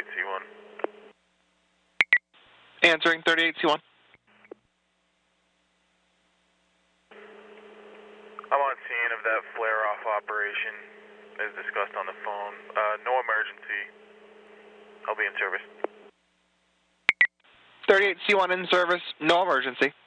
38C1. Answering 38C1. I'm on scene of that flare-off operation as discussed on the phone. No emergency. I'll be in service. 38C1 in service, no emergency.